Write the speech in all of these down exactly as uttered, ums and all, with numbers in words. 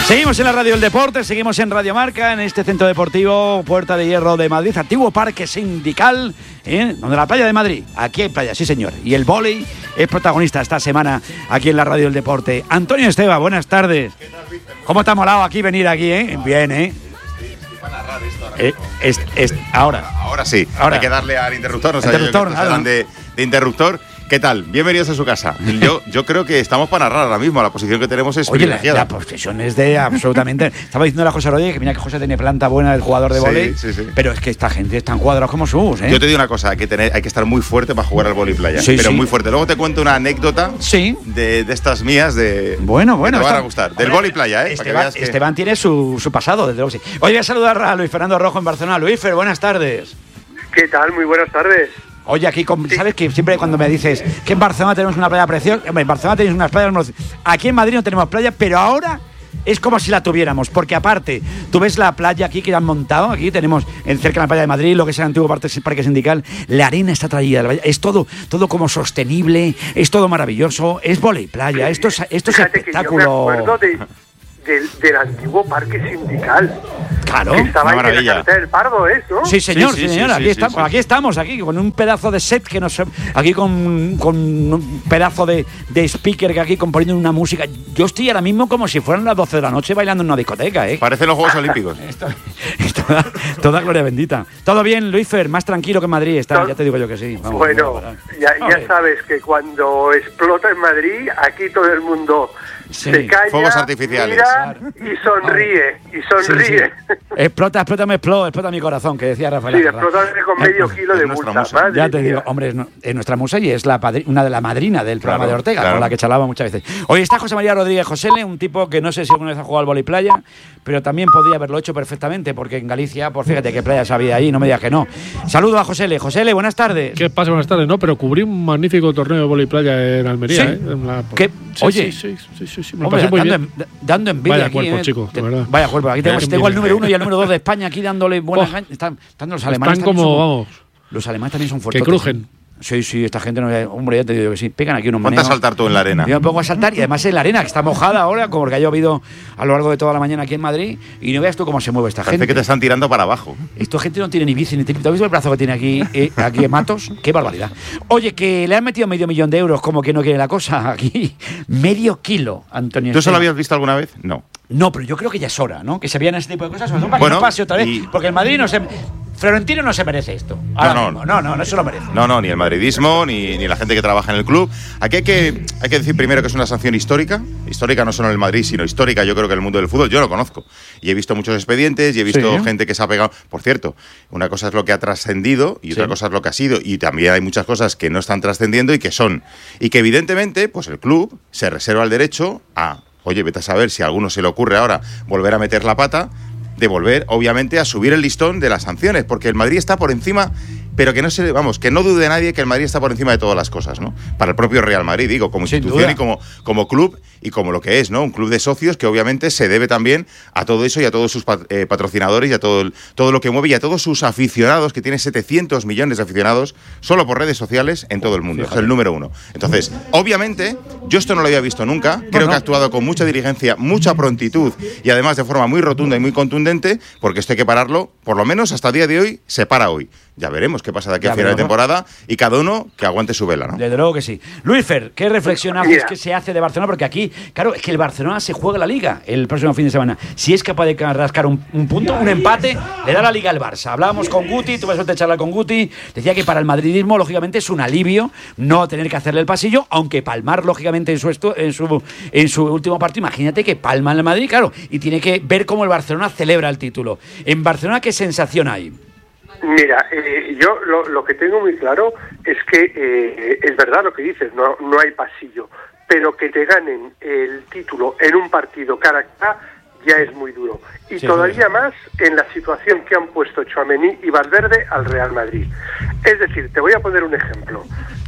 Seguimos en la Radio del Deporte, seguimos en Radio Marca, en este centro deportivo Puerta de Hierro de Madrid, antiguo parque sindical, ¿eh? Donde la playa de Madrid, aquí hay playa, sí señor, y el vóley es protagonista esta semana aquí en la Radio del Deporte. Antonio Esteba, buenas tardes. ¿Qué tal, Víctor? ¿Cómo te ha molado aquí venir aquí, eh? Bien, ¿eh? Eh, es, es, ahora. Ahora sí, ahora hay que darle al interruptor, no sé, interruptor, yo que de, de interruptor. ¿Qué tal? Bienvenidos a su casa. Yo, yo creo que estamos para narrar ahora mismo. La posición que tenemos es Oye, privilegiada. La, la posición es de absolutamente... Estaba diciendo la José Rodríguez que mira que José tiene planta buena del jugador de vóley, sí, sí, sí. Pero es que esta gente están cuadrados como sus, ¿eh? Yo te digo una cosa, hay que, tener, hay que estar muy fuerte para jugar al vóley playa. Sí, pero sí. muy fuerte. Luego te cuento una anécdota sí. de, de estas mías de... Bueno, bueno. Que te van está, a gustar. Del vóley playa, ¿eh? Esteban, que... Esteban tiene su, su pasado, desde luego sí. Hoy voy a saludar a Luis Fernando Rojo en Barcelona. Luis Fer, buenas tardes. ¿Qué tal? Muy buenas tardes. Oye, aquí, con, ¿sabes que siempre cuando me dices que en Barcelona tenemos una playa preciosa? En Barcelona tenéis unas playas, aquí en Madrid no tenemos playa, pero ahora es como si la tuviéramos, porque aparte, tú ves la playa aquí que han montado, aquí tenemos en cerca de la playa de Madrid, lo que es el antiguo parque sindical, la arena está traída, es todo, todo como sostenible, es todo maravilloso, es vóley playa, esto es, esto es espectáculo. Que yo me acuerdo de, del, del antiguo parque sindical. Claro, que estaba una ahí en la maravilla. carretera del Pardo, ¿eh? ¿No? Sí, señor, sí, sí, sí, señor. sí, aquí, sí, estamos, sí, sí. aquí estamos, aquí con un pedazo de set que nos, aquí con, con un pedazo de, de speaker que aquí componiendo una música. Yo estoy ahora mismo como si fueran las doce de la noche bailando en una discoteca, ¿eh? Parecen los Juegos Olímpicos. Esto, esto da, toda gloria bendita. Todo bien, Luis Fer, más tranquilo que en Madrid está, ya te digo yo que sí. Vamos, bueno, vamos, vamos. ya, ya Vale. sabes que cuando explota en Madrid, aquí todo el mundo Sí. se calla, Fuegos artificiales. mira y sonríe, y sonríe. Sí, sí. Explota, explota, me explota, explota mi corazón, que decía Rafael. Sí, Acarrá. explota con medio kilo es de nuestra multa. musa. Madre Ya te mía. digo, hombre, es, no- es nuestra musa y es la padri- una de la madrina del programa Claro, de Ortega, claro. con la que charlaba muchas veces. Hoy está José María Rodríguez Josele, un tipo que no sé si alguna vez ha jugado al vóley playa, pero también podría haberlo hecho perfectamente, porque en Galicia, pues fíjate qué playas había ahí, no me digas que no. Saludo a Josele. Josele, buenas tardes. ¿Qué pasa? Buenas tardes. No, pero cubrí un magnífico torneo de vóley playa en Almería, ¿Sí? ¿eh? En la- ¿Qué? Sí, Oye. sí, sí, sí, sí, sí, me lo Hombre, pasé muy dando, bien. en- dando envidia Vaya aquí, cuerpo, eh. chico, de verdad. Vaya cuerpo. Aquí tengo, Qué tengo el envidia. número uno y el número dos de España aquí dándole buenas Oh. ganas. Están, están los alemanes. Están también como, son- vamos, Los alemanes también son fuertes. que crujen. Sí, sí, esta gente no. Hombre, ya te digo que sí. Pegan aquí unos Ponte a maneos. saltar tú en la arena. Yo me pongo a saltar y además en la arena, que está mojada ahora, como que ha llovido a lo largo de toda la mañana aquí en Madrid. Y no veas tú cómo se mueve esta Parece gente. que te están tirando para abajo. Esta gente no tiene ni bici ni tripi. ¿Tú has visto el brazo que tiene aquí, eh, aquí en Matos? ¡Qué barbaridad! Oye, que le han metido medio millón de euros, como que no quiere la cosa aquí. Medio kilo, Antonio. ¿Tú eso lo Esteban. habías visto alguna vez? No. No, pero yo creo que ya es hora, ¿no? Que se vean ese tipo de cosas, sobre todo para Bueno, que no pase otra vez. y- Porque el Madrid no se... Florentino no se merece esto. Ahora No, no. mismo. no, no, no se lo merece. No, no, ni el madridismo, ni, ni la gente que trabaja en el club. Aquí hay que, hay que decir primero que es una sanción histórica. Histórica no solo en el Madrid, sino histórica yo creo que en el mundo del fútbol. Yo lo conozco. Y he visto muchos expedientes y he visto Sí. gente que se ha pegado. Por cierto, una cosa es lo que ha trascendido y otra Sí. cosa es lo que ha sido. Y también hay muchas cosas que no están trascendiendo y que son. Y que evidentemente, pues el club se reserva el derecho a, oye, vete a saber si a alguno se le ocurre ahora volver a meter la pata, de volver, obviamente, a subir el listón de las sanciones, porque el Madrid está por encima, pero que no se, vamos, que no dude nadie que el Madrid está por encima de todas las cosas, ¿no? Para el propio Real Madrid, digo, como Sin institución duda. y como, como club y como lo que es, ¿no? Un club de socios que obviamente se debe también a todo eso y a todos sus pat- eh, patrocinadores y a todo, el- todo lo que mueve y a todos sus aficionados, que tiene setecientos millones de aficionados solo por redes sociales en todo el mundo. Es el número uno. Entonces, obviamente, yo esto no lo había visto nunca. Creo no. que ha actuado con mucha diligencia, mucha prontitud y además de forma muy rotunda y muy contundente, porque esto hay que pararlo, por lo menos hasta el día de hoy, se para hoy. Ya veremos qué pasa de aquí Ya a final de veremos, ¿no? temporada y cada uno que aguante su vela, ¿no? Desde luego que sí. Luis Fer, ¿qué reflexión haces Mira. que se hace de Barcelona? Porque aquí, claro, es que el Barcelona se juega la Liga el próximo fin de semana. Si es capaz de rascar un, un punto, un empate, le da la Liga al Barça. Hablábamos con Guti, tuve suerte de charlar con Guti, decía que para el madridismo, lógicamente, es un alivio no tener que hacerle el pasillo, aunque palmar, lógicamente, en su, estu- en su, en su último partido, imagínate que palma en el Madrid, claro, y tiene que ver cómo el Barcelona celebra el título. En Barcelona, ¿qué sensación hay? Mira, eh, yo lo, lo que tengo muy claro es que eh, es verdad lo que dices, no, no hay pasillo, pero que te ganen el título en un partido cara a cara ya es muy duro. Y Sí, todavía sí. más en la situación que han puesto Tchouaméni y Valverde al Real Madrid. Es decir, te voy a poner un ejemplo.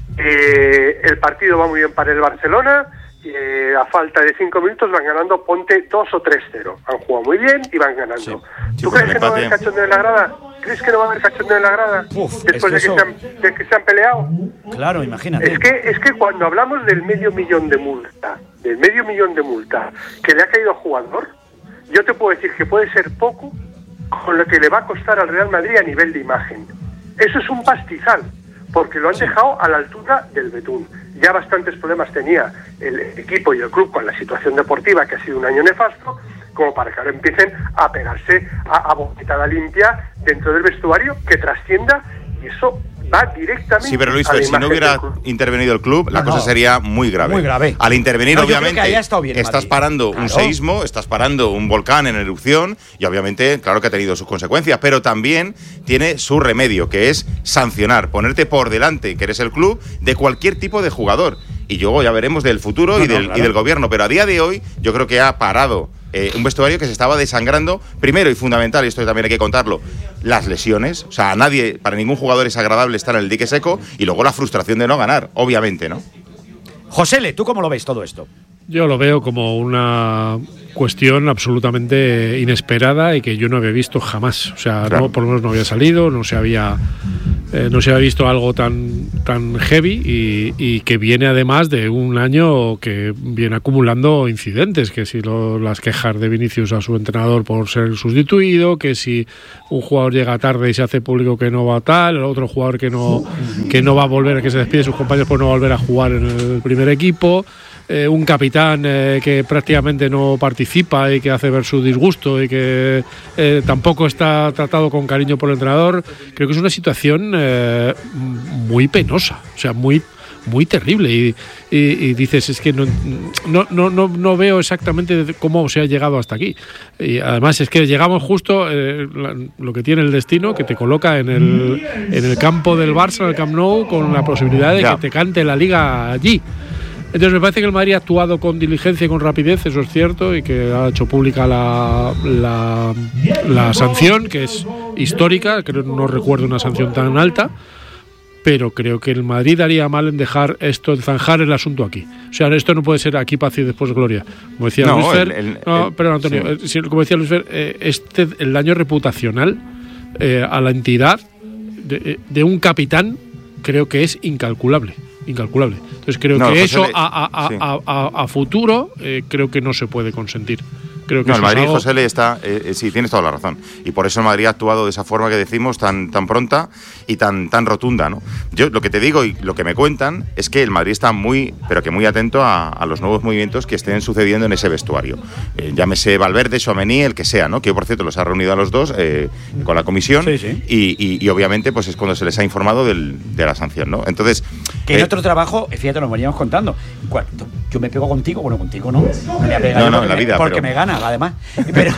Eh, el partido va muy bien para el Barcelona. Eh, a falta de cinco minutos van ganando, ponte dos o tres cero. Han jugado muy bien y van ganando. Sí. Sí, ¿Tú con crees el que no va a haber empate. cachondeo en la grada? ¿Crees que no va a haber cachondeo en la grada? Uf, Después de es que que, eso- se han, de que se han peleado. Claro, imagínate. Es que, es que cuando hablamos del medio millón de multa, del medio millón de multa que le ha caído al jugador, yo te puedo decir que puede ser poco con lo que le va a costar al Real Madrid a nivel de imagen. Eso es un pastizal, porque lo han sí. dejado a la altura del betún. Ya bastantes problemas tenía el equipo y el club con la situación deportiva, que ha sido un año nefasto, como para que ahora empiecen a pegarse a, a boquetada limpia dentro del vestuario, que trascienda, y eso va directamente. Sí, pero Luis Fer, si no hubiera intervenido el club, la no, cosa no. sería muy grave. Muy grave. Al intervenir, no, obviamente, bien, estás Madrid. parando claro. un seísmo, estás parando un volcán en erupción y obviamente, claro que ha tenido sus consecuencias, pero también tiene su remedio, que es sancionar, ponerte por delante, que eres el club, de cualquier tipo de jugador. Y luego ya veremos del futuro no, y, del, no, claro. y del gobierno, pero a día de hoy yo creo que ha parado Eh, un vestuario que se estaba desangrando, primero y fundamental, y esto también hay que contarlo, las lesiones. O sea, a nadie, para ningún jugador es agradable estar en el dique seco, y luego la frustración de no ganar, obviamente, ¿no? Josele, ¿tú cómo lo ves todo esto? Yo lo veo como una cuestión absolutamente inesperada y que yo no había visto jamás. O sea, claro. no, por lo menos no había salido, no se había eh, no se había visto algo tan tan heavy y, y que viene además de un año que viene acumulando incidentes, que si lo, las quejas de Vinicius a su entrenador por ser sustituido, que si un jugador llega tarde y se hace público que no va tal, el otro jugador que no que no va a volver, que se despide de sus compañeros por no volver a jugar en el primer equipo. Eh, un capitán eh, que prácticamente no participa y que hace ver su disgusto y que eh, tampoco está tratado con cariño por el entrenador. Creo que es una situación eh, muy penosa, o sea, muy muy terrible y, y, y dices, es que no, no, no, no, no veo exactamente cómo se ha llegado hasta aquí. Y además es que llegamos justo eh, la, lo que tiene el destino, que te coloca en el, en el campo del Barça, en el Camp Nou, con la posibilidad de ya. que te cante la Liga allí. Entonces me parece que el Madrid ha actuado con diligencia y con rapidez, eso es cierto, y que ha hecho pública la, la, la sanción, que es histórica, creo no recuerdo una sanción tan alta, pero creo que el Madrid haría mal en dejar esto, en zanjar el asunto aquí. O sea, esto no puede ser aquí paz y después gloria. Como decía no, Luis Fer, el, el, no, el, perdón, Antonio, sí. como decía Luis Fer, eh, este, el daño reputacional eh, a la entidad de, de un capitán creo que es incalculable. Incalculable. Entonces creo no, que eso le... a, a, sí. a, a, a futuro eh, creo que no se puede consentir. Creo que no, el Madrid, algo... José, le está, eh, sí, tienes toda la razón. Y por eso el Madrid ha actuado de esa forma que decimos, tan, tan pronta y tan, tan rotunda, ¿no? Yo lo que te digo y lo que me cuentan es que el Madrid está muy, pero que muy atento a, a los nuevos movimientos que estén sucediendo en ese vestuario. Eh, llámese Valverde, Tchouaméni, el que sea, ¿no? Que yo, por cierto, los ha reunido a los dos eh, con la comisión sí, sí. Y, y, y obviamente pues es cuando se les ha informado del, de la sanción, ¿no? Entonces... Que en eh, otro trabajo, fíjate, nos veníamos contando. Yo me pego contigo, bueno, contigo no. Me voy a no, no, en la me, vida. Porque pero... me gana, además. Pero,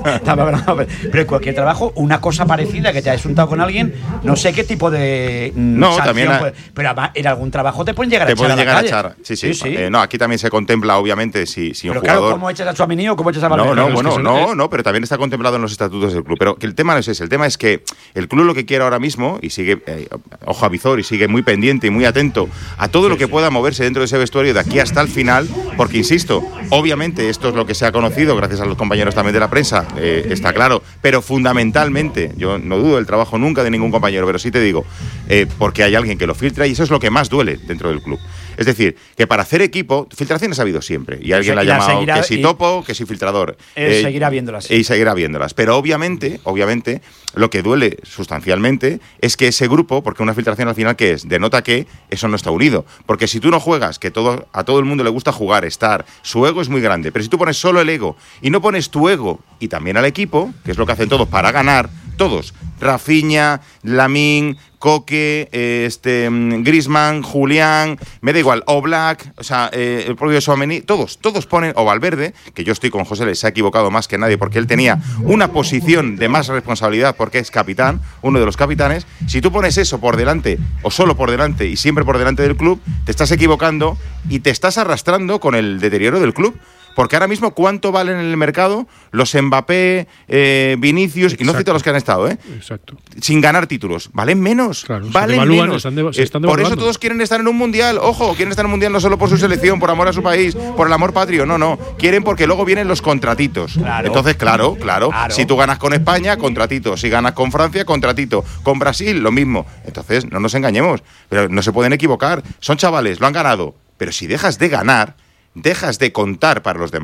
pero en cualquier trabajo, una cosa parecida que te hayas juntado con alguien, no sé qué tipo de no, también ha... puede, pero además en algún trabajo te pueden llegar te a echar pueden a llegar la a calle. echar. Sí, sí. sí, sí. Eh, no, aquí también se contempla, obviamente, si, si un pero jugador... Claro, ¿cómo echas a Tchouaméni o cómo echas a Valverde? No, no, no, bueno, es que no, no, no, pero también está contemplado en los estatutos del club. Pero que el tema no es ese. El tema es que el club lo que quiere ahora mismo, y sigue eh, ojo a visor, y sigue muy pendiente y muy atento a todo sí, lo que sí. pueda moverse dentro de ese vestuario de aquí hasta el final, porque, insisto, obviamente esto es lo que se ha conocido gracias a los compañeros también de la prensa, eh, está claro, pero fundamentalmente, yo no dudo del trabajo nunca de ningún compañero, pero sí te digo, eh, porque hay alguien que lo filtra y eso es lo que más duele dentro del club. Es decir, que para hacer equipo, filtraciones ha habido siempre, y alguien la ha llamado seguirá, que si y, topo, que si filtrador. Eh, seguirá viéndolas. Y seguirá viéndolas. Pero obviamente, obviamente, lo que duele sustancialmente es que ese grupo, porque una filtración al final, ¿qué es? Denota que eso no está unido. Porque si tú no juegas, que todo, a todo el mundo le gusta jugar, estar, su ego es muy grande, pero si tú pones solo el ego y no pones tu ego y también al equipo, que es lo que hacen todos para ganar, todos, Rafinha, Lamine, Coque, este, Griezmann, Julián, me da igual, Oblak, o sea, eh, el propio Tchouaméni, todos, todos ponen, o Valverde, que yo estoy con José, les ha equivocado más que nadie porque él tenía una posición de más responsabilidad porque es capitán, uno de los capitanes. Si tú pones eso por delante, o solo por delante y siempre por delante del club, te estás equivocando y te estás arrastrando con el deterioro del club. Porque ahora mismo, ¿cuánto valen en el mercado los Mbappé, eh, Vinicius, Exacto. y no cito los que han estado, ¿eh? Exacto. Sin ganar títulos? ¿Valen menos? Claro, valen se menos. Están de, se están eh, por eso todos quieren estar en un mundial. Ojo, quieren estar en un mundial no solo por su selección, por amor a su país, por el amor patrio. No, no. Quieren porque luego vienen los contratitos. Claro. Entonces, claro, claro, claro. Si tú ganas con España, contratito. Si ganas con Francia, contratito. Con Brasil, lo mismo. Entonces, no nos engañemos. Pero no se pueden equivocar. Son chavales, lo han ganado. Pero si dejas de ganar, dejas de contar para los demás.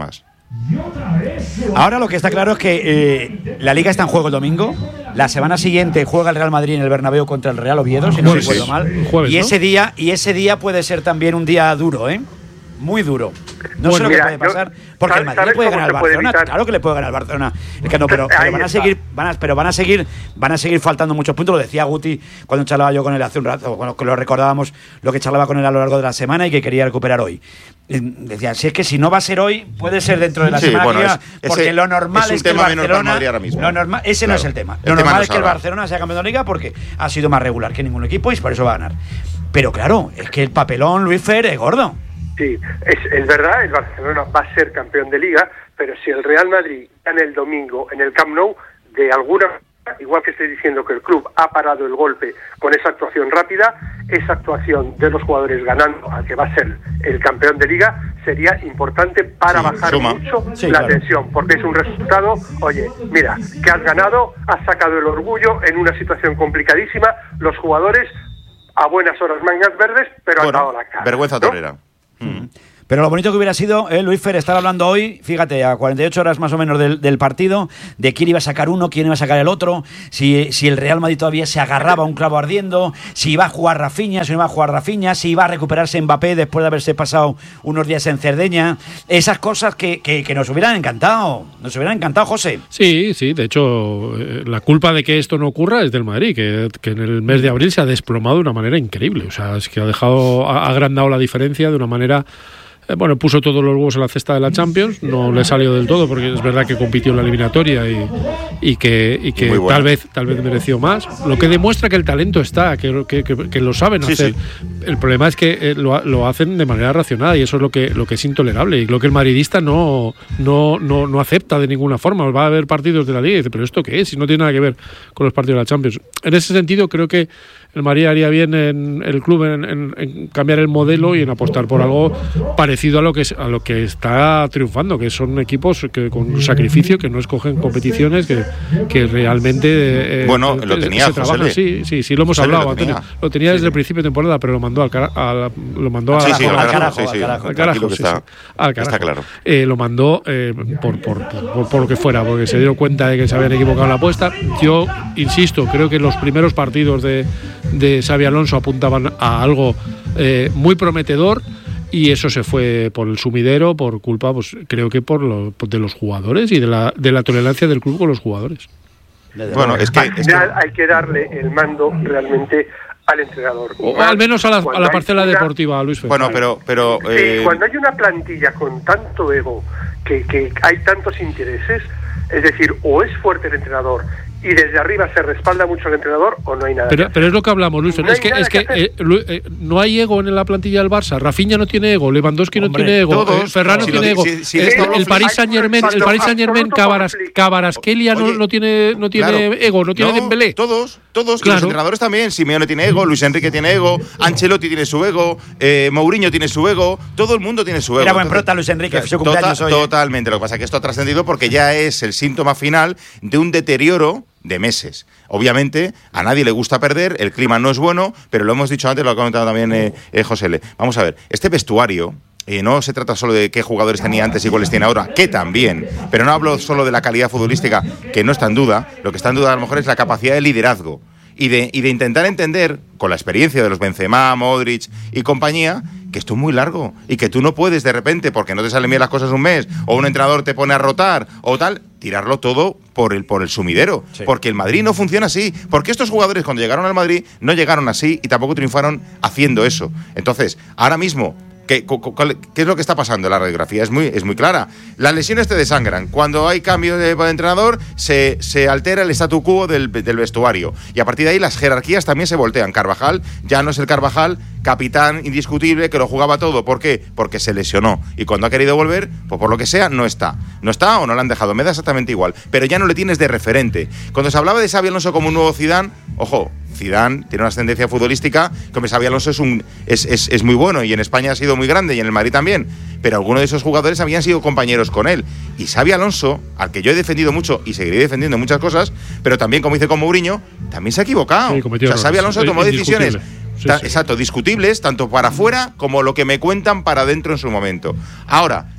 Ahora lo que está claro es que eh, la Liga está en juego el domingo. La semana siguiente juega el Real Madrid en el Bernabéu contra el Real Oviedo, si no recuerdo mal. Jueves, y ese ¿no? día y ese día puede ser también un día duro, ¿eh? Muy duro. No Bueno, sé lo mira, que puede pasar, yo, porque ¿sabes, el Madrid puede ganar al Barcelona, evitar? claro que le puede ganar al Barcelona. Es que no, pero, pero Ahí van a está. seguir, van a, pero van a seguir, van a seguir faltando muchos puntos. Lo decía Guti cuando charlaba yo con él hace un rato, bueno, que lo recordábamos, lo que charlaba con él a lo largo de la semana y que quería recuperar hoy. Decía, si es que si no va a ser hoy, puede ser dentro de la Sí, semana bueno, que es- viene, porque ese lo normal es un es que el tema menor para el Barcelona, Madrid ahora mismo. lo normal, ese Claro. no es el tema. El Lo tema normal no es que el ahora. Barcelona sea campeón de Liga porque ha sido más regular que ningún equipo y por eso va a ganar. Pero claro, es que el papelón, Luis Fer, es gordo. Sí, es, es verdad, el Barcelona va a ser campeón de Liga, pero si el Real Madrid gana el domingo en el Camp Nou, de alguna manera, igual que estoy diciendo que el club ha parado el golpe con esa actuación rápida, esa actuación de los jugadores ganando al que va a ser el campeón de Liga sería importante para Sí, bajar suma. mucho Sí, la claro. tensión, porque es un resultado, oye, mira, que has ganado, has sacado el orgullo en una situación complicadísima, los jugadores a buenas horas mangas verdes, pero han dado Bueno, la cara. vergüenza ¿no? torera. Mm. Pero lo bonito que hubiera sido, eh, Luis Fer, estar hablando hoy, fíjate, a cuarenta y ocho horas más o menos del, del partido, de quién iba a sacar uno, quién iba a sacar el otro, si, si el Real Madrid todavía se agarraba a un clavo ardiendo, si iba a jugar Rafinha, si no iba a jugar Rafinha, si iba a recuperarse Mbappé después de haberse pasado unos días en Cerdeña. Esas cosas que, que, que nos hubieran encantado, nos hubieran encantado, José. Sí, sí, de hecho, eh, la culpa de que esto no ocurra es del Madrid, que, que en el mes de abril se ha desplomado de una manera increíble. O sea, es que ha dejado, ha agrandado la diferencia de una manera. Eh, bueno, puso todos los huevos en la cesta de la Champions, no le salió del todo porque es verdad que compitió en la eliminatoria y, y que, y que Y muy buena. tal vez tal vez mereció más, lo que demuestra que el talento está, que, que, que, que lo saben Sí, hacer. sí. El problema es que eh, lo, lo hacen de manera racionada y eso es lo que lo que es intolerable y lo que el madridista no, no, no, no acepta de ninguna forma. Va a haber partidos de la Liga y dice, pero ¿esto qué es? Si no tiene nada que ver con los partidos de la Champions. En ese sentido creo que el Madrid haría bien en el club en, en, en cambiar el modelo y en apostar por algo parecido a lo que es, a lo que está triunfando, que son equipos que con sacrificio, que no escogen competiciones, que, que realmente eh, Bueno, eh, lo tenía, se trabajan. Josele. Sí, sí, sí, lo hemos Josele, hablado, lo Antonio. tenía. Lo tenía desde Sí, el sí. principio de temporada, pero lo mandó al cara, a la- lo mandó Sí, a, sí, a- al al carajo, carajo, sí, al sí. carajo. al Tranquilo carajo, que sí, está, sí. Al está carajo. claro. Eh, lo mandó eh, por, por, por, por lo que fuera, porque se dieron cuenta de que se habían equivocado en la apuesta. Yo insisto, creo que los primeros partidos de, de Xabi Alonso apuntaban a algo eh, muy prometedor y eso se fue por el sumidero, por culpa, pues creo que por lo, de los jugadores y de la, de la tolerancia del club con los jugadores. Bueno, es que, Al es que- final hay que darle el mando realmente al entrenador. O Más al menos a la, a cuando la hay parcela una- deportiva, Luis Fer. bueno, pero, pero Sí, eh, cuando hay una plantilla con tanto ego, que, que hay tantos intereses, es decir, o es fuerte el entrenador y desde arriba se respalda mucho el entrenador o no hay nada. que Pero, hacer. pero es lo que hablamos, Luis. No es hay que, nada es que que hacer. eh, Lu- eh, no hay ego en la plantilla del Barça. Rafinha no tiene ego, Lewandowski Hombre, no tiene ego, todos, eh, Ferran no si tiene lo- ego. si- si Eh, les el, hablo el fli- Paris hay Saint Germain, un el Paris Saint Germain, absoluto Cabaras, conflicto. Cabarasquelia no, Oye, no tiene, no tiene claro. ego, no tiene Dembélé. Todos, todos, y Claro. los entrenadores también. Simeone tiene ego, Luis Enrique tiene ego, Ancelotti tiene su ego, eh, Mourinho tiene su ego, todo el mundo tiene su ego. Era buen Entonces, prota Luis Enrique, su tota- cumpleaños hoy, ¿eh? Totalmente. Lo que pasa es que esto ha trascendido porque ya es el síntoma final de un deterioro de meses. Obviamente, a nadie le gusta perder, el clima no es bueno, pero lo hemos dicho antes, lo ha comentado también eh, eh, José Le. Vamos a ver, este vestuario eh, no se trata solo de qué jugadores tenía antes y cuáles tiene ahora, que también, pero no hablo solo de la calidad futbolística, que no está en duda, lo que está en duda a lo mejor es la capacidad de liderazgo y de, y de intentar entender, con la experiencia de los Benzema, Modric y compañía, que esto es muy largo y que tú no puedes de repente, porque no te salen bien las cosas un mes, o un entrenador te pone a rotar o tal, tirarlo todo por el, por el sumidero. Sí. Porque el Madrid no funciona así. Porque estos jugadores cuando llegaron al Madrid no llegaron así y tampoco triunfaron haciendo eso. Entonces, ahora mismo, ¿Qué, cu- cu- cuál- ¿Qué es lo que está pasando? La radiografía es muy, es muy clara. Las lesiones te desangran. Cuando hay cambio de, de entrenador, se, se altera el statu quo del, del vestuario. Y a partir de ahí las jerarquías también se voltean. Carvajal ya no es el Carvajal, capitán indiscutible, que lo jugaba todo. ¿Por qué? Porque se lesionó. Y cuando ha querido volver, pues por lo que sea, no está. No está o no lo han dejado. Me da exactamente igual. Pero ya no le tienes de referente. Cuando se hablaba de Xabi Alonso como un nuevo Zidane, ojo, Zidane tiene una ascendencia futbolística, como Xabi Alonso es, un, es, es, es muy bueno y en España ha sido muy grande y en el Madrid también, pero algunos de esos jugadores habían sido compañeros con él. Y Xabi Alonso, al que yo he defendido mucho y seguiré defendiendo muchas cosas, pero también, como hice con Mourinho, también se ha equivocado. Sí, cometió o sea, Xabi errores. Alonso tomó Indiscutible. decisiones Sí, ta- sí. exacto, discutibles, tanto para afuera como lo que me cuentan para adentro en su momento. Ahora,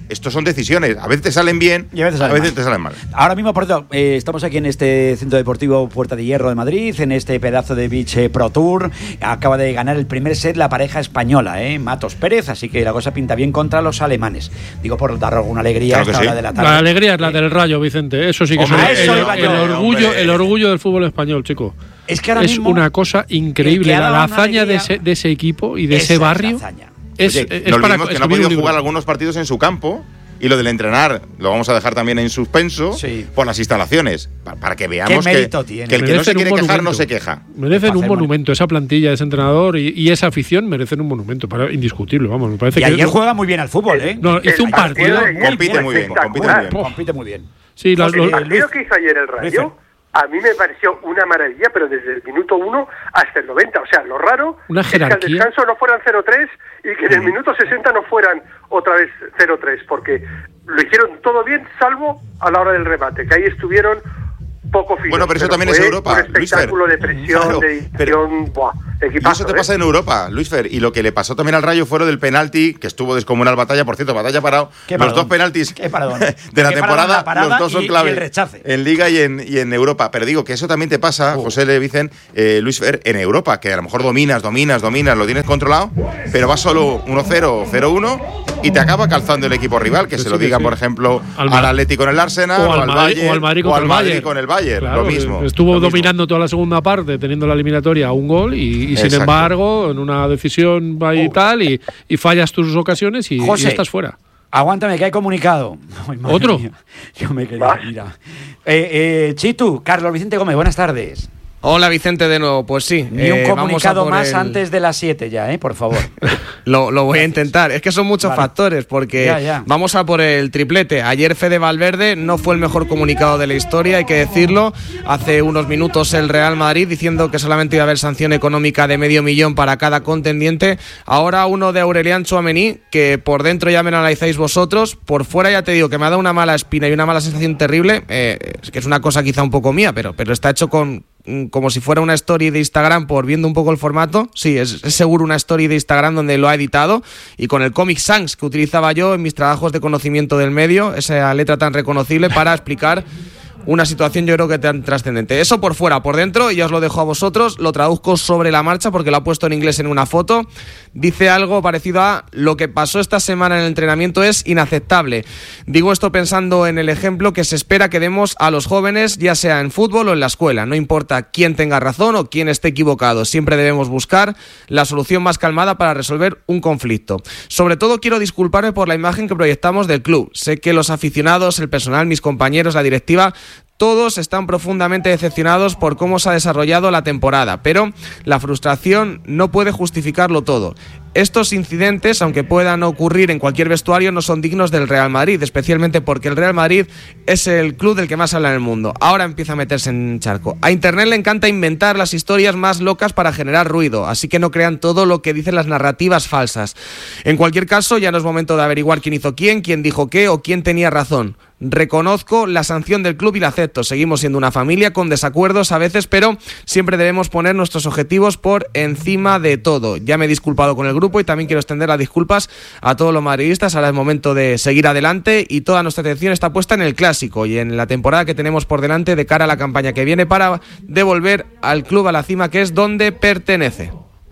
Estos son decisiones. A veces te salen bien y a veces, a veces te salen mal. Ahora mismo, por cierto, eh, estamos aquí en este Centro Deportivo Puerta de Hierro de Madrid, en este pedazo de Beach Pro Tour. Acaba de ganar el primer set la pareja española, ¿eh? Matos Pérez, así que la cosa pinta bien contra los alemanes. Digo, por dar alguna alegría claro a esta sí. hora de la tarde. La alegría es la del Rayo, Vicente. Eso sí que Hombre, es eso el, iba el, yo, el orgullo, hombre. el orgullo del fútbol español, chico. Es que ahora es mismo una cosa increíble. La, la hazaña de ese, de ese equipo y de ese barrio es, Oye, es, no es para olvidemos que no ha podido jugar algunos partidos en su campo. Y lo del entrenar lo vamos a dejar también en suspenso sí. por las instalaciones, para, para que veamos que, que el que no se quiere quejar no se queja. Merecen un monumento, esa plantilla de ese entrenador y, y esa afición merecen un monumento, para, indiscutible, vamos, me parece y que… Y ayer juega muy bien al fútbol, ¿eh? No, hizo un partido… Muy compite muy bien, compite muy bien. Compite muy bien. Sí, los, el partido que hizo ayer el Rayo… A mí me pareció una maravilla, pero desde el minuto uno hasta el noventa. O sea, lo raro una es que al descanso no fueran cero tres y que en el minuto sesenta no fueran otra vez cero tres, porque lo hicieron todo bien, salvo a la hora del remate, que ahí estuvieron poco finos. Bueno, pero eso pero también es Europa, un espectáculo Luis de presión, claro, de edición, pero, buah, y equipazo, eso te ¿eh? pasa en Europa, Luis Fer. Y lo que le pasó también al Rayo fue lo del penalti, que estuvo descomunal batalla. Por cierto, batalla parado. Los dos penaltis de la temporada, los dos son clave en Liga y en, y en Europa. Pero digo que eso también te pasa, uh. José Le Vicen, eh, Luis Fer, en Europa, que a lo mejor dominas, dominas, dominas, lo tienes controlado, pero vas solo uno cero, cero uno y te acaba calzando el equipo rival, que sí, se lo sí, diga, sí. por ejemplo, al, al Atlético en el Arsenal, o al, o al Madrid, Bayern, o al Madrid, o al Madrid el con el Bayern, claro, lo mismo. Estuvo lo dominando mismo. toda la segunda parte, teniendo la eliminatoria a un gol, y, y sin embargo, en una decisión va y uh. tal, y, y fallas tus ocasiones y, José, y estás fuera. Aguántame, que hay comunicado. Ay, ¿Otro? Mía. Yo me quería ir. Eh, eh, Chitu, Carlos Vicente Gómez, buenas tardes. Hola Vicente de nuevo, pues sí. Ni un eh, comunicado vamos más el... antes de las siete ya, ¿eh? Por favor. lo, lo voy a intentar. Es que son muchos vale. factores, porque ya, ya. vamos a por el triplete. Ayer Fede Valverde no fue el mejor comunicado de la historia, hay que decirlo. Hace unos minutos el Real Madrid diciendo que solamente iba a haber sanción económica de medio millón para cada contendiente. Ahora uno de Aurelian Tchouaméni, que por dentro ya me analizáis vosotros. Por fuera ya te digo que me ha dado una mala espina y una mala sensación terrible. Eh, que es una cosa quizá un poco mía, pero, pero está hecho con... como si fuera una story de Instagram, por viendo un poco el formato. Sí, es, es seguro una story de Instagram donde lo ha editado, y con el Comic Sans que utilizaba yo en mis trabajos de conocimiento del medio, esa letra tan reconocible para explicar una situación yo creo que tan trascendente. Eso por fuera, por dentro, y ya os lo dejo a vosotros, lo traduzco sobre la marcha porque lo ha puesto en inglés en una foto. Dice algo parecido a: lo que pasó esta semana en el entrenamiento es inaceptable. Digo esto pensando en el ejemplo que se espera que demos a los jóvenes, ya sea en fútbol o en la escuela. No importa quién tenga razón o quién esté equivocado, siempre debemos buscar la solución más calmada para resolver un conflicto. Sobre todo quiero disculparme por la imagen que proyectamos del club. Sé que los aficionados, el personal, mis compañeros, la directiva, todos están profundamente decepcionados por cómo se ha desarrollado la temporada, pero la frustración no puede justificarlo todo. Estos incidentes, aunque puedan ocurrir en cualquier vestuario, no son dignos del Real Madrid, especialmente porque el Real Madrid es el club del que más habla en el mundo. Ahora empieza a meterse en charco. A Internet le encanta inventar las historias más locas para generar ruido, así que no crean todo lo que dicen las narrativas falsas. En cualquier caso, ya no es momento de averiguar quién hizo quién, quién dijo qué o quién tenía razón. Reconozco la sanción del club y la acepto. Seguimos siendo una familia con desacuerdos a veces, pero siempre debemos poner nuestros objetivos por encima de todo. Ya me he disculpado con el grupo y también quiero extender las disculpas a todos los madridistas. Ahora es momento de seguir adelante y toda nuestra atención está puesta en el Clásico y en la temporada que tenemos por delante de cara a la campaña que viene para devolver al club a la cima, que es donde pertenece.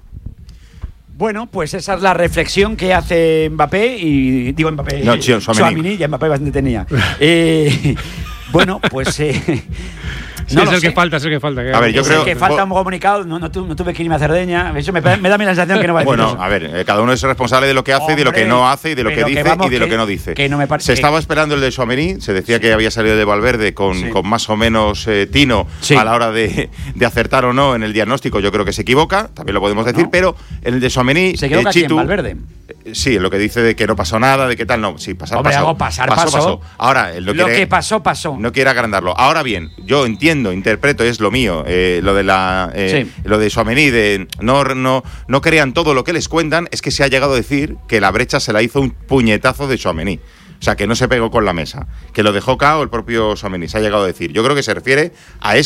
Bueno, pues esa es la reflexión que hace Mbappé y digo Mbappé, no, tío, Tchouaméni, ya Mbappé bastante tenía. eh, bueno, pues eh, sí, no es el sé. que falta, es el que falta. Que a ver, yo es creo que falta un comunicado, no, no, tuve, no tuve que irme a Cerdeña, eso me, me da mi sensación que no va a decir bueno, eso. a ver, eh, cada uno es responsable de lo que hace, Hombre, de lo que no hace y de lo que dice que vamos, y de lo que no dice. Que no me se estaba esperando el de Tchouaméni, se decía sí. que había salido de Valverde con, sí. con más o menos eh, tino sí. a la hora de, de acertar o no en el diagnóstico. Yo creo que se equivoca, también lo podemos decir, no. pero en el de Tchouaméni, se equivoca eh, Chitu, quién, Valverde. Sí, lo que dice de que no pasó nada, de que tal, no, sí, pasar, Hombre, pasó. hago pasar, pasó, pasó. pasó. Ahora, él no lo quiere, que pasó, pasó. No quiere agrandarlo. Ahora bien, yo entiendo, interpreto, es lo mío, eh, lo de la, eh, sí. lo de Tchouaméni, de no, no, no crean todo lo que les cuentan, es que se ha llegado a decir que la brecha se la hizo un puñetazo de Tchouaméni. O sea, que no se pegó con la mesa, que lo dejó cao el propio Tchouaméni, se ha llegado a decir. Yo creo que se refiere a eso.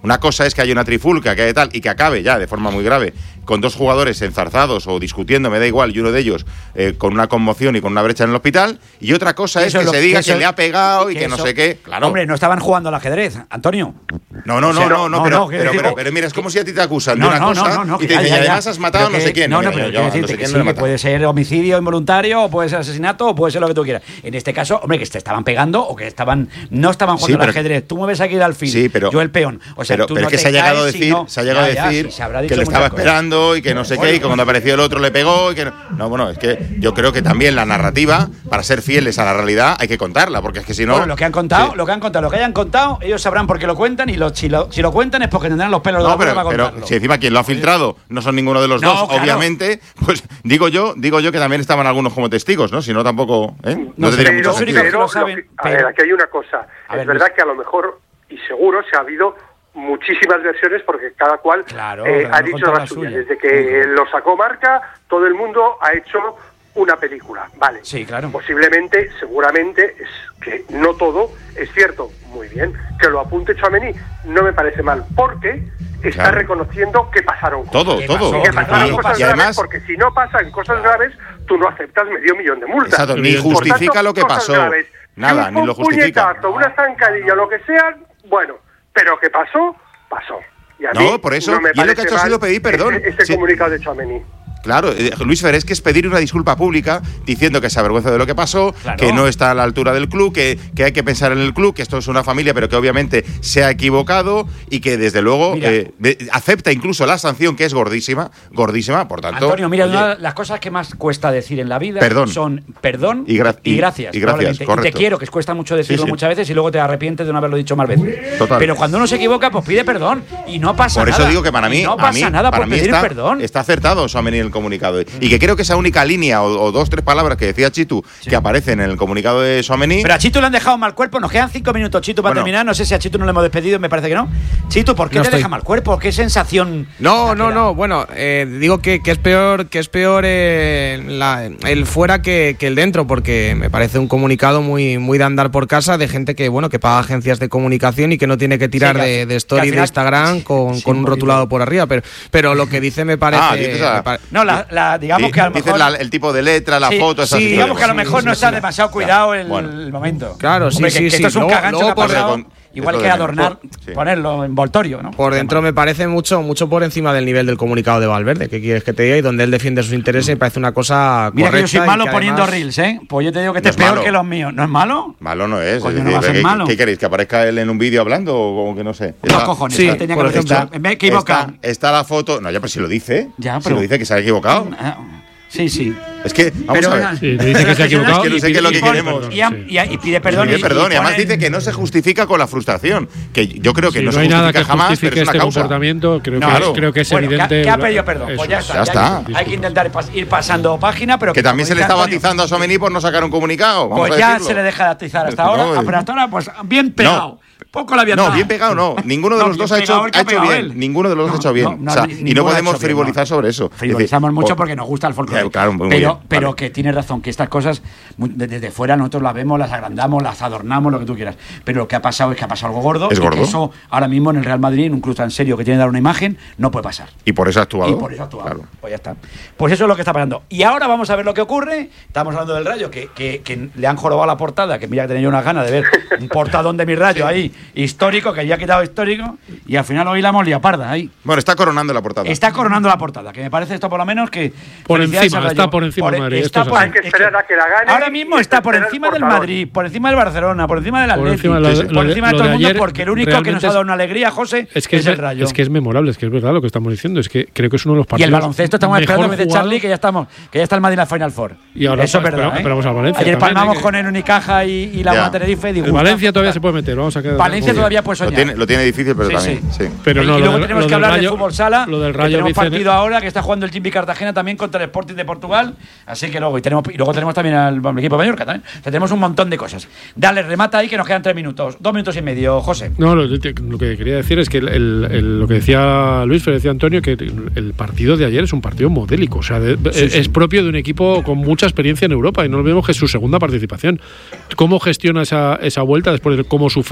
Una cosa es que haya una trifulca, que haya tal, y que acabe ya de forma muy grave con dos jugadores enzarzados o discutiendo, me da igual, y uno de ellos eh, con una conmoción y con una brecha en el hospital, y otra cosa es que lo, se diga que, que eso, le ha pegado y que, que eso, no sé qué. Claro. Hombre, no estaban jugando al ajedrez, Antonio. No, no, o sea, no, no, no, pero, no, pero, decir, pero, pero mira, es como si a ti te acusan no, de una no, cosa no, no, y te dicen, además has matado a no sé quién. No, no, pero pero quiero decirte que sí, puede ser homicidio involuntario, o puede ser asesinato, o puede ser lo que tú quieras. En este caso, hombre, que te estaban pegando o que estaban no estaban jugando al ajedrez. Tú mueves aquí el alfil, sí, pero, yo el peón. O sea, pero, tú pero no es que te se ha llegado a caes, decir, sino, se ha llegado ya, a decir ya, sí, que le estaba cosas. esperando y que no sé bueno, qué, y que cuando apareció el otro le pegó y que no. No, bueno, es que yo creo que también la narrativa, para ser fieles a la realidad, hay que contarla, porque es que si no. Bueno, lo que han contado, sí. lo que han contado, lo que hayan contado, ellos sabrán por qué lo cuentan, y lo, si, lo, si lo cuentan es porque tendrán los pelos de no, la pero, para pero contarlo. si encima quien lo ha filtrado no son ninguno de los no, dos, claro. obviamente, pues digo yo, digo yo que también estaban algunos como testigos, ¿no? Si no tampoco, ¿eh? No, no tendría pero, mucho sentido. pero, lo saben, lo que, a pero, ver, aquí hay una cosa. A es ver, verdad Luis. que a lo mejor, y seguro, se ha habido muchísimas versiones porque cada cual claro, eh, cada ha uno dicho contó la la suya. suya. Desde que uh-huh. lo sacó Marca, todo el mundo ha hecho una película. Vale. Sí, claro. Posiblemente, seguramente, es que no todo es cierto. Muy bien. Que lo apunte Tchouaméni no me parece mal, porque está claro. reconociendo que pasaron cosas. Todo, todo. Y que pasaron Y, cosas y además, graves, porque si no pasan cosas graves, tú no aceptas medio millón de multas. Exacto, ni justifica tanto, lo que cosas pasó. Graves. Nada, un, ni lo justifica. Un puñetazo, una zancadilla, lo que sea, bueno, pero que pasó, pasó. Y a no, mí por eso, no me y él lo que ha hecho ha sido pedir perdón. Este, este sí. comunicado de Tchouaméni. Claro, eh, Luis Fer, es que es pedir una disculpa pública diciendo que se avergüenza de lo que pasó, claro. que no está a la altura del club, que, que hay que pensar en el club, que esto es una familia, pero que obviamente se ha equivocado y que desde luego eh, de, acepta incluso la sanción, que es gordísima, gordísima, por tanto. Antonio, mira, oye, una de las cosas que más cuesta decir en la vida perdón. son perdón y, gra- y gracias. Y, y gracias, y correcto. te quiero, que cuesta mucho decirlo sí, sí. muchas veces y luego te arrepientes de no haberlo dicho más veces. Total. Pero cuando uno se equivoca, pues pide perdón y no pasa por nada. eso digo que para mí, y no a pasa mí, nada para por mí pedir está, perdón. está acertado Tchouaméni en el comunicado. Y que creo que esa única línea o, o dos, tres palabras que decía Chitu sí. que aparecen en el comunicado de Tchouaméni. Pero a Chitu le han dejado mal cuerpo. Nos quedan cinco minutos, Chitu, para bueno. terminar. No sé si a Chitu no le hemos despedido, me parece que no. Chitu, ¿por qué no te estoy. deja mal cuerpo? ¿Qué sensación? No, no, no. Bueno, eh, digo que, que es peor, que es peor eh, la, el fuera que, que el dentro, porque me parece un comunicado muy, muy de andar por casa de gente que, bueno, que paga agencias de comunicación y que no tiene que tirar sí, que, de, de story final, de Instagram con, sí, con un rotulado por arriba. Pero, pero lo que dice me parece. Ah, me pare... No, la, la, digamos que a lo mejor. La, el tipo de letra, la sí, foto, esas sí, digamos que a lo mejor sí, no sí, está sí, demasiado cuidado el, bueno. el momento. Claro, Hombre, sí, que, sí, que sí. esto es un luego, cagancho luego que ha pasado, con, igual que adornar, sí. ponerlo envoltorio, ¿no? Por dentro me parece mucho mucho por encima del nivel del comunicado de Valverde, que quieres que te diga, y donde él defiende sus intereses, me parece una cosa Mira correcta. Que yo soy malo que poniendo además... reels, ¿eh? Pues yo te digo que este no es peor malo. que los míos. ¿No es malo? Malo no es. Coño, es no va a ser ¿qué, malo. ¿Qué queréis? ¿Que aparezca él en un vídeo hablando o como que no sé? Los cojones, sí, tenía por que ejemplo, está, me he equivocado. Está, está la foto. No, ya, pero si lo dice. Ya, si pero, lo dice que se ha equivocado. Sí, sí. Es que, vamos pero, a ver. Sí, le dice que se ha equivocado. Es que no sé qué es lo que queremos. Y, y, y pide perdón. Pide perdón. Y, y, y además pone... dice que no se justifica con la frustración. Que yo creo que sí, no, no se hay justifica nada que jamás, justifique pero es una este causa. comportamiento. Creo, no, que, claro. creo que es bueno, evidente. Que, que ha pedido perdón. Pues ya está. Ya está. Hay, hay que intentar ir pasando página, pero que, que también se le está Antonio, batizando a Tchouaméni por no sacar un comunicado. Vamos pues a ya decirlo. se le deja de atizar hasta no, ahora. Pero hasta ahora, pues bien pegado. No. Poco la había No, bien pegado no. Ninguno de no, los dos ha hecho, ha hecho bien. él. Ninguno de los dos no, ha hecho bien. No, no, o sea, y no podemos frivolizar bien, sobre eso. Frivolizamos decir, mucho o, porque nos gusta el folclore. Claro, muy pero bien, pero vale. que tienes razón, que estas cosas desde fuera nosotros las vemos, las agrandamos, las adornamos, lo que tú quieras. Pero lo que ha pasado es que ha pasado algo gordo. Es y gordo. Que eso ahora mismo en el Real Madrid, en un club tan serio que tiene que dar una imagen, no puede pasar. Y por eso ha actuado. Y por eso ha actuado. Claro. Pues ya está. Pues eso es lo que está pasando. Y ahora vamos a ver lo que ocurre. Estamos hablando del Rayo, que, que, que le han jorobado la portada, que mira que tenía yo unas ganas de ver un portadón de mi Rayo ahí, histórico, que ya ha quitado histórico. Y al final hoy la hemos liado parda ahí. Bueno, está coronando la portada. Está coronando la portada, que me parece esto por lo menos que... Por encima, está por encima del Madrid. Está por, hay que esperar a que la gane. Ahora mismo está por encima del Madrid, por encima del Barcelona, por encima del Atlético, por encima, por encima de, de todo el mundo, ayer, porque el único que nos ha dado una alegría, José, es, que es, es el Rayo. Es que es memorable, es que es verdad lo que estamos diciendo. Es que creo que es uno de los partidos. Y el baloncesto estamos esperando, me dice jugado. Charlie, que ya estamos, que ya está el Madrid en la Final Four. Y ahora eso es verdad. Esperamos, ¿eh? esperamos al Valencia. Ayer también, palmamos ¿eh? con el Unicaja y, y la Mata Tenerife. El Valencia todavía se puede meter, vamos a quedar. Valencia todavía puede soñar. Lo tiene, lo tiene difícil, pero sí, también. Sí. Sí. Pero no, y lo luego del, tenemos lo que hablar Rayo, de fútbol sala. Lo del que Rayo tenemos Vicente. partido ahora que está jugando el Jimmy Cartagena también contra el Sporting de Portugal. Así que luego y tenemos y luego tenemos también al, al equipo de Mallorca también. O sea, tenemos un montón de cosas. Dale, remata ahí que nos quedan tres minutos, dos minutos y medio, José. No, lo, lo que quería decir es que el, el, el, lo que decía Luis, que decía Antonio, que el, el partido de ayer es un partido modélico. O sea, de, sí, es, sí. es propio de un equipo con mucha experiencia en Europa y no olvidemos que es su segunda participación. ¿Cómo gestiona esa, esa vuelta después de cómo sufrió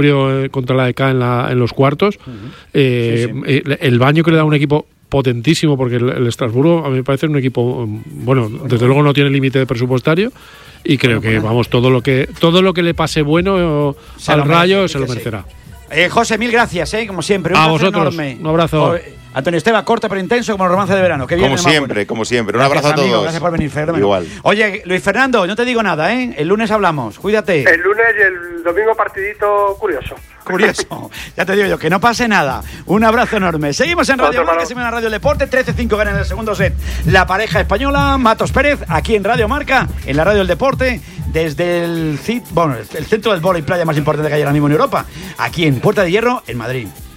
de, contra la E K en, la, en los cuartos. Uh-huh. eh, sí, sí. El, el baño que le da a un equipo potentísimo, porque el, el Estrasburgo a mí me parece un equipo, bueno, desde luego no tiene límite presupuestario. Y creo bueno, que, bueno. vamos, todo lo que todo lo que le pase bueno se al Rayo merece, se lo merecerá. Eh, José, mil gracias, eh, como siempre. Un a vosotros, enorme. Un abrazo. O, Antonio Esteban, corto pero intenso como el romance de verano. Que como siempre, bueno. como siempre. Un gracias, abrazo a amigo, todos. Gracias por venir, Fernando. Igual. Oye, Luis Fernando, no te digo nada, ¿eh? El lunes hablamos. Cuídate. El lunes y el domingo partidito curioso. Curioso. Ya te digo yo, que no pase nada. Un abrazo enorme. Seguimos en Radio Marca, seguimos en Radio Deporte. trece cinco gana en el segundo set la pareja española, Matos Pérez, aquí en Radio Marca, en la Radio del Deporte, desde el, bueno, el centro del vóley playa más importante que hay ahora mismo en Europa, aquí en Puerta de Hierro, en Madrid.